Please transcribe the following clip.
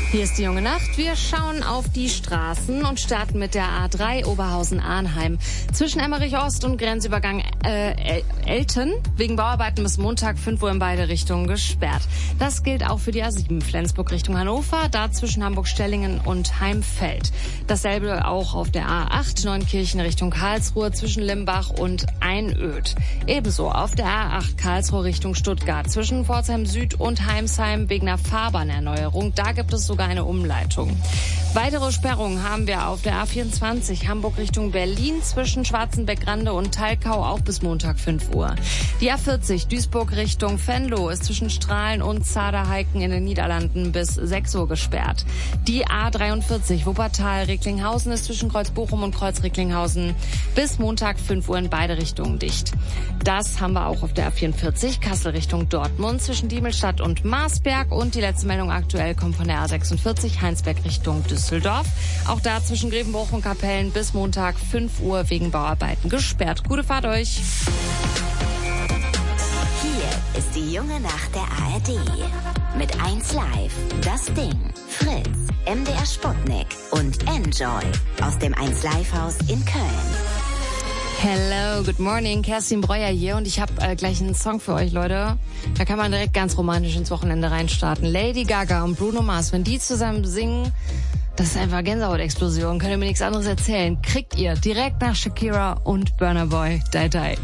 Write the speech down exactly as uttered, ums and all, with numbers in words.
Hier ist die junge Nacht. Wir schauen auf die Straßen und starten mit der A drei Oberhausen-Arnheim. Zwischen Emmerich-Ost und Grenzübergang äh, Elten wegen Bauarbeiten bis Montag fünf Uhr in beide Richtungen gesperrt. Das gilt auch für die A sieben Flensburg Richtung Hannover, da zwischen Hamburg-Stellingen und Heimfeld. Dasselbe auch auf der A acht Neunkirchen Richtung Karlsruhe zwischen Limbach und Einöd. Ebenso auf der A acht Karlsruhe Richtung Stuttgart zwischen Pforzheim Süd und Heimsheim wegen einer Fahrbahnerneuerung. Da gibt es sogar eine Umleitung. Weitere Sperrungen haben wir auf der A vierundzwanzig Hamburg Richtung Berlin zwischen Schwarzenbeck-Rande und Talkau auch bis Montag fünf Uhr. Die A vierzig Duisburg Richtung Venlo ist zwischen Strahlen und Zaderheiken in den Niederlanden bis sechs Uhr gesperrt. Die A dreiundvierzig Wuppertal-Recklinghausen ist zwischen Kreuz Bochum und Kreuz Recklinghausen bis Montag fünf Uhr in beide Richtungen dicht. Das haben wir auch auf der A vierundvierzig Kassel Richtung Dortmund zwischen Diemelstadt und Marsberg und die letzte Meldung aktuell kommt von der A sechsundvierzig Heinsberg Richtung Düsseldorf. Auch da zwischen Grevenbruch und Kapellen bis Montag fünf Uhr wegen Bauarbeiten gesperrt. Gute Fahrt euch. Hier ist die junge Nacht der A R D. Mit eins Live, das Ding, Fritz, M D R Sputnik und Enjoy aus dem eins Live Haus in Köln. Hello, good morning, Kerstin Breuer hier und ich habe äh, gleich einen Song für euch, Leute. Da kann man direkt ganz romantisch ins Wochenende reinstarten. Lady Gaga und Bruno Mars, wenn die zusammen singen, das ist einfach Gänsehautexplosion, könnt ihr mir nichts anderes erzählen. Kriegt ihr direkt nach Shakira und Burna Boy, Die Die.